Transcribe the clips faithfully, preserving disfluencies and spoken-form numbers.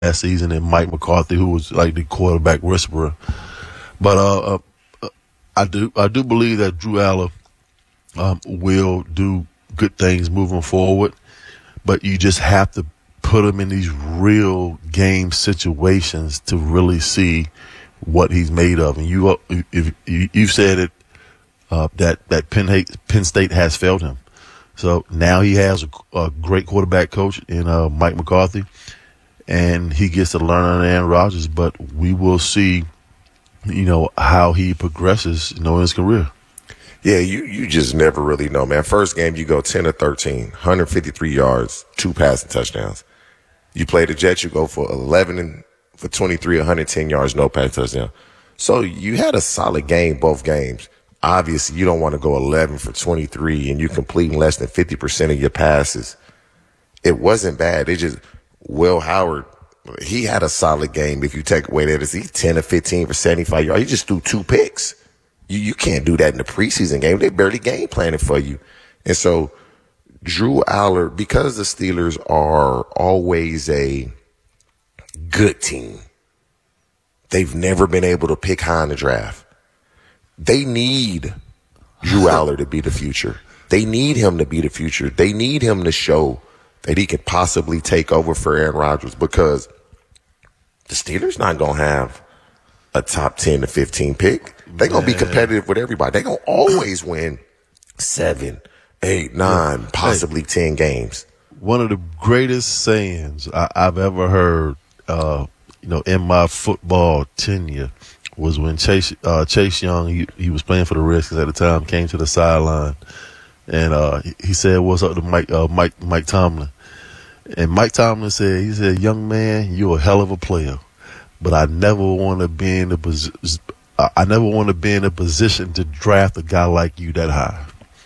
last season and Mike McCarthy, who was like the quarterback whisperer. But uh, uh, I do I do believe that Drew Aller um, will do good things moving forward. But you just have to put him in these real game situations to really see what he's made of. And you, if you, you've said it, uh, that that Penn, Penn State has failed him. So now he has a, a great quarterback coach in uh, Mike McCarthy, and he gets to learn on Aaron Rodgers. But we will see, you know, how he progresses, you know, in his career. Yeah, you, you just never really know, man. First game, you go ten to thirteen, one hundred fifty-three yards, two passing touchdowns. You play the Jets, you go for eleven and for twenty-three, one hundred ten yards, no pass touchdown. So you had a solid game both games. Obviously, you don't want to go eleven for twenty-three and you completing less than fifty percent of your passes. It wasn't bad. It just, Will Howard, he had a solid game. If you take away that, he's ten or fifteen for seventy-five yards. He just threw two picks. You, you can't do that in the preseason game. They barely game planning for you. And so Drew Aller, because the Steelers are always a good team, they've never been able to pick high in the draft. They need Drew Aller to be the future. They need him to be the future. They need him to show that he could possibly take over for Aaron Rodgers, because the Steelers not going to have a top ten to fifteen pick. They're going to be competitive with everybody. They're going to always win seven, eight, nine, possibly ten games. One of the greatest sayings I, I've ever heard, uh, you know, in my football tenure was when Chase uh, Chase Young, he, he was playing for the Redskins at the time, came to the sideline, and uh, he said, "What's up to Mike uh, Mike Mike Tomlin?" And Mike Tomlin said, "He said, young man, you're a hell of a player, but I never want to be in the position. I never want to be in a position to draft a guy like you that high."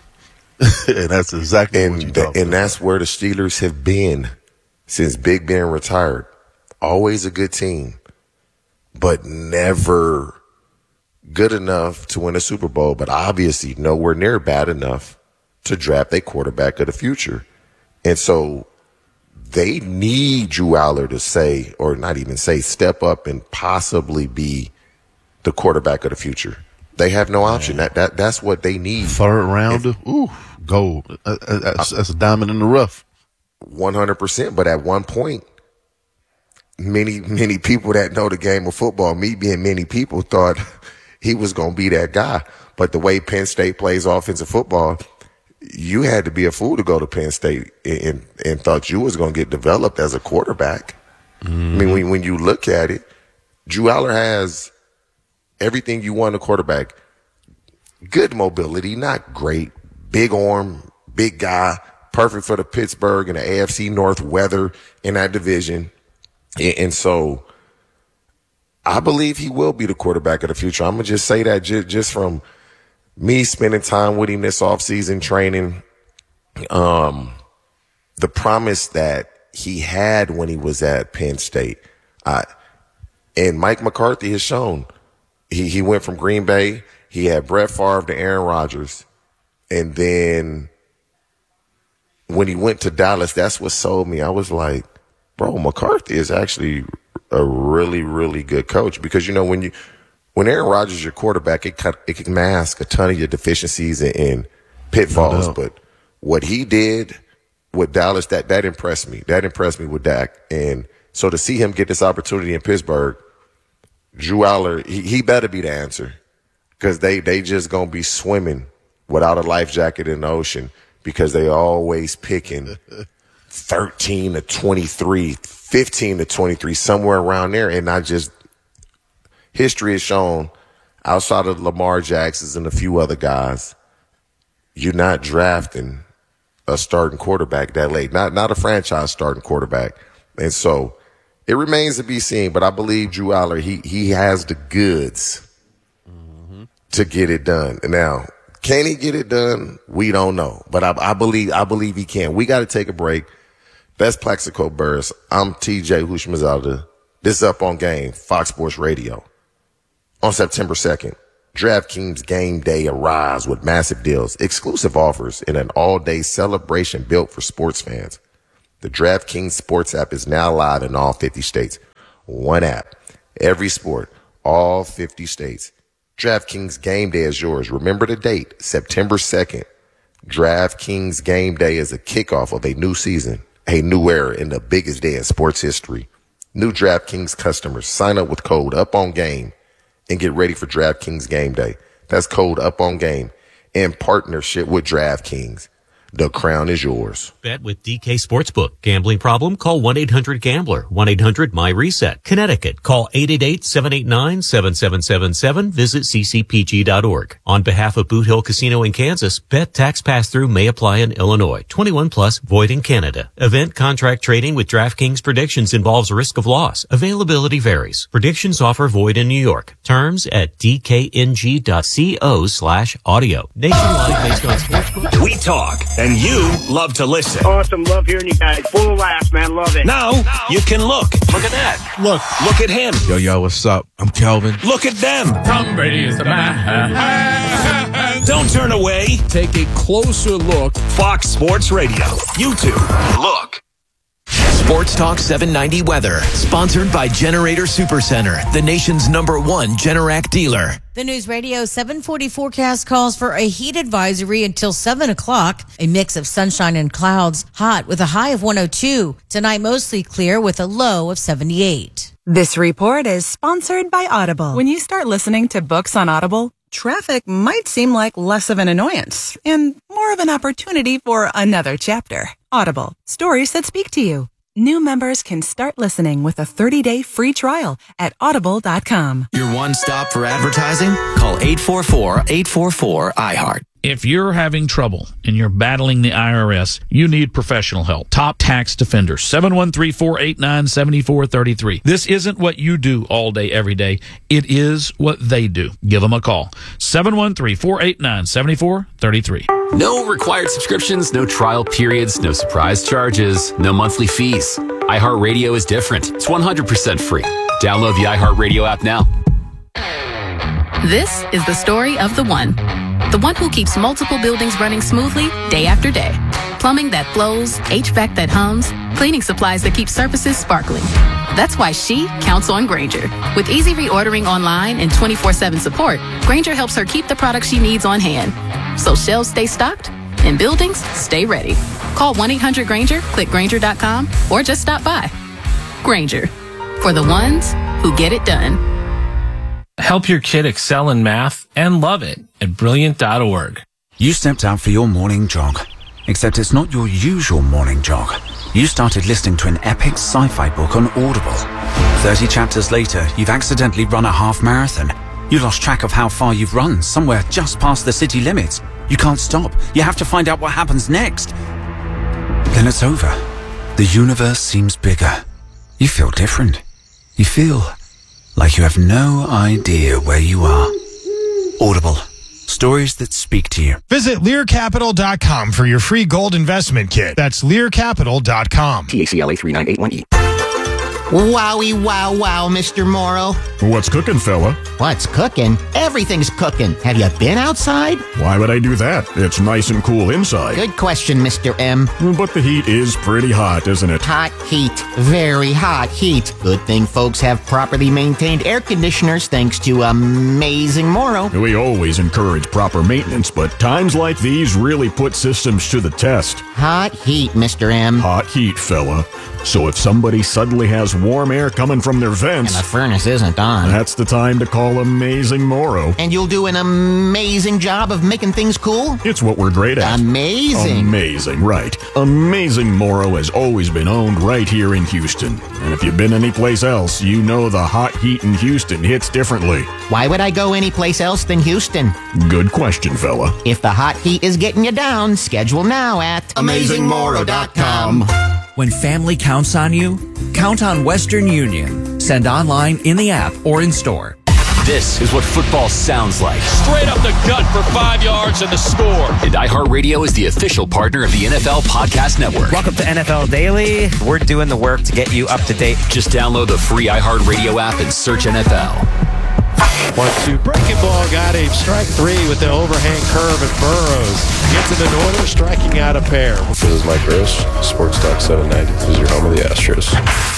And that's exactly and what you th- And that's where the Steelers have been since Big Ben retired. Always a good team, but never good enough to win a Super Bowl, but obviously nowhere near bad enough to draft a quarterback of the future. And so they need Drew Aller to say, or not even say, step up and possibly be the quarterback of the future. They have no option. That that that's what they need. Third rounder, if, ooh, gold. Uh, that's, that's a diamond in the rough. one hundred percent. But at one point, many, many people that know the game of football, me being many people, thought he was going to be that guy. But the way Penn State plays offensive football, you had to be a fool to go to Penn State and, and thought you was going to get developed as a quarterback. Mm-hmm. I mean, when, when you look at it, Drew Aller has everything you want in a quarterback. Good mobility, not great. Big arm, big guy, perfect for the Pittsburgh and the A F C North weather in that division. And so I believe he will be the quarterback of the future. I'm going to just say that just, just from me spending time with him this offseason training, um, the promise that he had when he was at Penn State. Uh, and Mike McCarthy has shown. He he went from Green Bay. He had Brett Favre to Aaron Rodgers. And then when he went to Dallas, that's what sold me. I was like, bro, McCarthy is actually a really, really good coach. Because, you know, when you when Aaron Rodgers is your quarterback, it, it can mask a ton of your deficiencies and, and pitfalls. No but what he did with Dallas, that, that impressed me. That impressed me with Dak. And so to see him get this opportunity in Pittsburgh, Drew Aller, he, he better be the answer, because they, they just going to be swimming without a life jacket in the ocean, because they always picking thirteen to twenty-three, fifteen to twenty-three, somewhere around there. And not just history has shown, outside of Lamar Jackson and a few other guys, you're not drafting a starting quarterback that late, not, not a franchise starting quarterback. And so it remains to be seen, but I believe Drew Aller, he he has the goods mm-hmm. to get it done. Now, can he get it done? We don't know, but I, I believe I believe he can. We got to take a break. Best Plaxico Burris. I'm T J Houshmandzadeh. This is Up on Game, Fox Sports Radio. On September second, DraftKings Game Day arrives with massive deals, exclusive offers, and an all-day celebration built for sports fans. The DraftKings Sports app is now live in all fifty states. One app, every sport, all fifty states. DraftKings Game Day is yours. Remember the date, September second. DraftKings Game Day is a kickoff of a new season, a new era, in the biggest day in sports history. New DraftKings customers, sign up with code UPONGAME and get ready for DraftKings Game Day. That's code UPONGAME in partnership with DraftKings. The crown is yours. Bet with D K Sportsbook. Gambling problem? Call one eight hundred gambler. one eight hundred my reset. Connecticut. Call eight eight eight, seven eight nine, seven seven seven seven. Visit c c p g dot org. On behalf of Boot Hill Casino in Kansas, bet tax pass-through may apply in Illinois. twenty-one plus, void in Canada. Event contract trading with DraftKings predictions involves risk of loss. Availability varies. Predictions offer void in New York. Terms at d k n g dot co slash audio. Nationwide based on Sportsbook. We talk, and you love to listen. Awesome. Love hearing you guys. Full of laughs, man. Love it. Now, you can look. Look at that. Look. Look at him. Yo, yo, what's up? I'm Kelvin. Look at them. Tom Brady is the man. Don't turn away. Take a closer look. Fox Sports Radio. YouTube. Look. Sports Talk seven ninety weather, sponsored by Generator Supercenter, the nation's number one Generac dealer. The News Radio seven forty forecast calls for a heat advisory until seven o'clock. A mix of sunshine and clouds, hot with a high of one oh two. Tonight mostly clear with a low of seventy-eight. This report is sponsored by Audible. When you start listening to books on Audible, traffic might seem like less of an annoyance and more of an opportunity for another chapter. Audible, stories that speak to you. New members can start listening with a thirty-day free trial at audible dot com. Your one stop for advertising? Call eight four four, eight four four, I heart. If you're having trouble and you're battling the I R S, you need professional help. Top Tax Defender, seven one three, four eight nine, seven four three three. This isn't what you do all day, every day. It is what they do. Give them a call. seven one three, four eight nine, seven four three three. No required subscriptions, no trial periods, no surprise charges, no monthly fees. iHeartRadio is different. It's one hundred percent free. Download the iHeartRadio app now. This is the story of the one. The one who keeps multiple buildings running smoothly day after day. Plumbing that flows, H V A C that hums, cleaning supplies that keep surfaces sparkling. That's why she counts on Grainger. With easy reordering online and twenty-four seven support, Grainger helps her keep the products she needs on hand. So shelves stay stocked and buildings stay ready. Call one eight hundred Grainger, click Grainger dot com, or just stop by. Grainger, for the ones who get it done. Help your kid excel in math and love it at brilliant dot org. You stepped out for your morning jog, except it's not your usual morning jog. You started listening to an epic sci-fi book on Audible. thirty chapters later, you've accidentally run a half marathon. You lost track of how far you've run, somewhere just past the city limits. You can't stop. You have to find out what happens next. Then it's over. The universe seems bigger. You feel different. You feel like you have no idea where you are. Audible. Stories that speak to you. Visit Lear Capital dot com for your free gold investment kit. That's Lear Capital dot com. T A C L A three nine eight one E. Wowie, wow, wow, Mister Morrow. What's cooking, fella? What's cooking? Everything's cooking. Have you been outside? Why would I do that? It's nice and cool inside. Good question, Mister M. But the heat is pretty hot, isn't it? Hot heat. Very hot heat. Good thing folks have properly maintained air conditioners thanks to Amazing Morrow. We always encourage proper maintenance, but times like these really put systems to the test. Hot heat, Mister M. Hot heat, fella. So if somebody suddenly has warm air coming from their vents, and the furnace isn't on, that's the time to call Amazing Morrow. And you'll do an amazing job of making things cool? It's what we're great at. Amazing. Amazing, right. Amazing Morrow has always been owned right here in Houston. And if you've been anyplace else, you know the hot heat in Houston hits differently. Why would I go anyplace else than Houston? Good question, fella. If the hot heat is getting you down, schedule now at amazing morrow dot com. When family counts on you, count on Western Union. Send online, in the app, or in store. This is what football sounds like. Straight up the gut for five yards and the score. And iHeartRadio is the official partner of the N F L Podcast Network. Welcome to N F L Daily. We're doing the work to get you up to date. Just download the free iHeartRadio app and search N F L. One, two, breaking ball, got him. Strike three with the overhand curve, and Burrows gets in an order, striking out a pair. This is Mike Gross, Sports Talk seven ninety. This is your home of the Astros.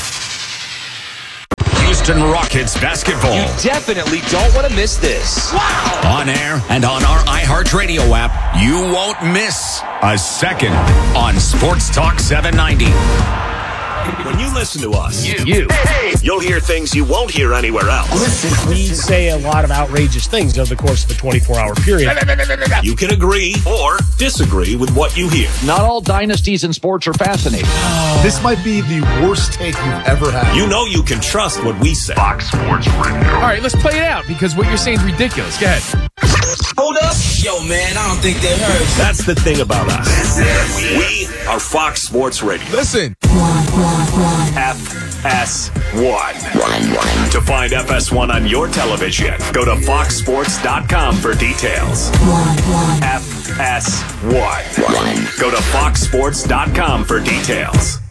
Houston Rockets basketball. You definitely don't want to miss this. Wow! On air and on our iHeartRadio app, you won't miss a second on Sports Talk seven ninety. When you listen to us, you, you you'll hear things you won't hear anywhere else. Listen, we say a lot of outrageous things over the course of a twenty-four hour period. You can agree or disagree with what you hear. Not all dynasties in sports are fascinating. Oh. This might be the worst take you've ever had. You know you can trust what we say. Fox Sports Radio. All right, let's play it out because what you're saying is ridiculous. Go ahead. Hold up. Yo, man, I don't think that hurts. That's the thing about us. We are Fox Sports Radio. Listen. F S one. To find F S one on your television, go to fox sports dot com for details. F S one. Go to fox sports dot com for details.